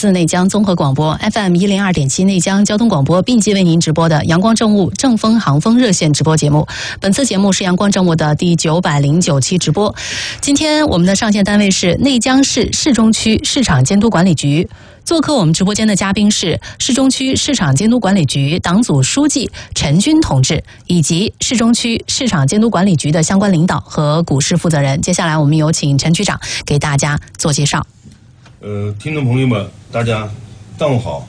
101.4内江综合广播 FM 102.7内江交通广播并机为您直播的阳光政务正风航风热线直播节目。本次节目是阳光政务的第909期直播。今天我们的上线单位是内江市市中区市场监督管理局。做客我们直播间的嘉宾是市中区市场监督管理局党组书记陈军同志，以及市中区市场监督管理局的相关领导和股市负责人。接下来我们有请陈局长给大家做介绍。 听众朋友们，大家上午好。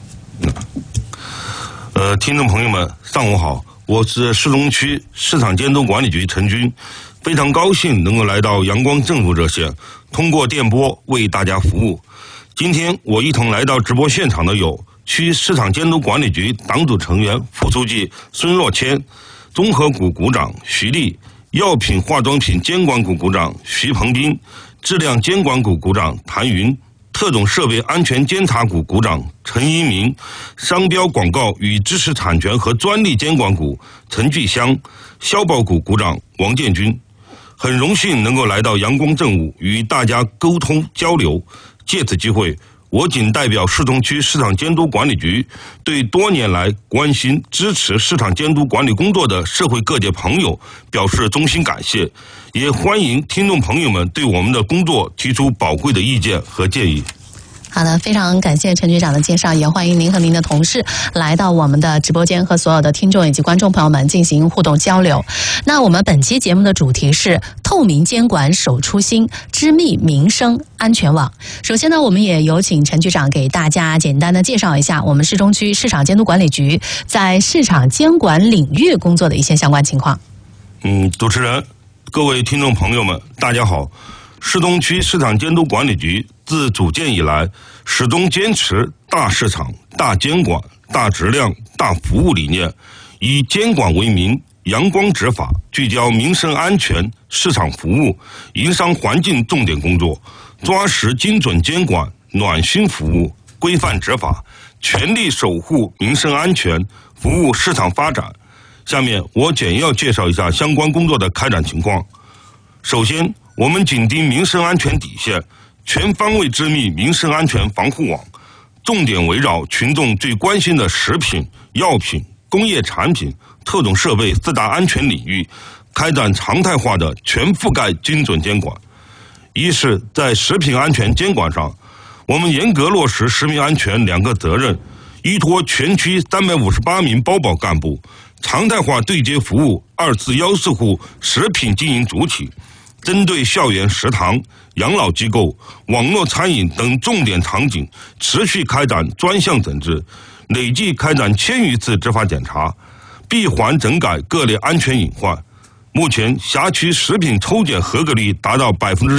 听众朋友们，上午好，我是市中区市场监督管理局陈军，非常高兴能够来到阳光政务热线，通过电波为大家服务。今天我一同来到直播现场的有区市场监督管理局党组成员、副书记孙若谦，综合股股长徐丽，药品化妆品监管股股长徐鹏斌，质量监管股股长谭云，特种设备安全监察股股长陈一鸣，商标广告与知识产权和专利监管股陈巨香，消保股股长王建军。很荣幸能够来到阳光政务与大家沟通交流。借此机会，我谨代表市中区市场监督管理局对多年来关心支持市场监督管理工作的社会各界朋友表示衷心感谢，也欢迎听众朋友们对我们的工作提出宝贵的意见和建议。 好的，非常感谢陈局长的介绍，也欢迎您和您的同事来到我们的直播间，和所有的听众以及观众朋友们进行互动交流。那我们本期节目的主题是透明监管守初心，织密民生安全网。首先呢，我们也有请陈局长给大家简单的介绍一下我们市中区市场监督管理局在市场监管领域工作的一些相关情况。 主持人，各位听众朋友们，大家好。市中区市场监督管理局自组建以来，始终坚持大市场、大监管、大质量、大服务理念，以监管为民，阳光执法，聚焦民生安全、市场服务、营商环境重点工作，抓实精准监管、暖心服务、规范执法，全力守护民生安全，服务市场发展。下面我简要介绍一下相关工作的开展情况。首先，我们紧盯民生安全底线，全方位织密民生安全防护网，重点围绕群众最关心的食品、药品、工业产品、特种设备4大安全领域，开展常态化的全覆盖精准监管。一是在食品安全监管上，我们严格落实食品安全2个责任，依托全区358名包保干部，常态化对接服务2次1四户食品经营主体，针对校园食堂、养老机构、网络餐饮等重点场景，持续开展专项整治，累计开展1000余次执法检查，闭环整改各类安全隐患。目前辖区食品抽检合格率达到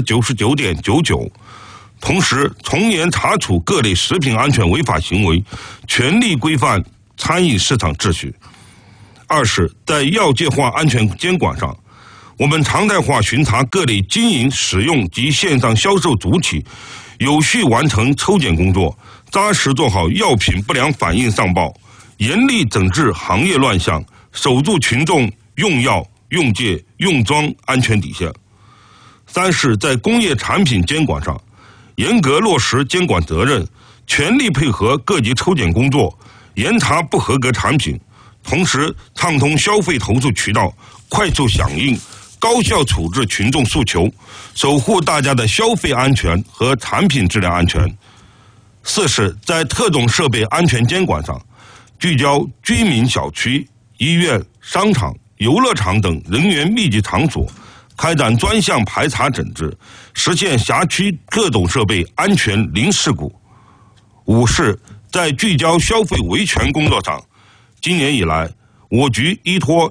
99.99%。同时，从严查处各类食品安全违法行为，全力规范餐饮市场秩序。二是在药剂化安全监管上，我们常态化巡查各类经营、使用及线上销售主体，有序完成抽检工作，扎实做好药品不良反应上报，严厉整治行业乱象，守住群众用药、用戒、用装安全底线。三是在工业产品监管上，严格落实监管责任，全力配合各级抽检工作，严查不合格产品，同时畅通消费投诉渠道，快速响应，高效处置群众诉求，守护大家的消费安全和产品质量安全。四是在特种设备安全监管上，聚焦居民小区、医院、商场、游乐场等人员密集场所，开展专项排查整治，实现辖区各种设备安全零事故。五是在聚焦消费维权工作上，今年以来，我局依托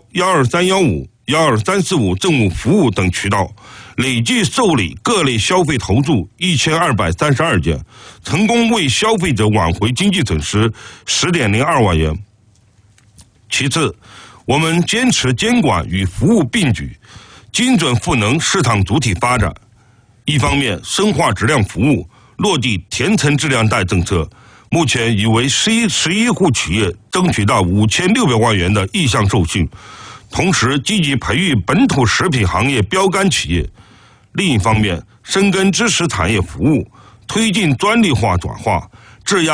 12315、12345政务服务等渠道，累计受理各类消费投诉1232件，成功为消费者挽回经济损失10.02万元。其次，我们坚持监管与服务并举，精准赋能市场主体发展。一方面，深化质量服务，落地田层质量带政策，目前已为11户企业争取到5600万元的意向授信，同时积极培育本土食品行业标杆企业。另一方面，深耕知识产业服务，推进专利化转化，